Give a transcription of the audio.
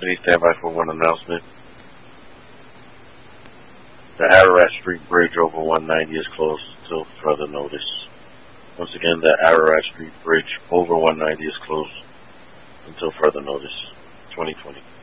company, stand by for one announcement. The Ararat Street Bridge over 190 is closed until further notice. Once again, the Ararat Street Bridge over 190 is closed until further notice. 2020.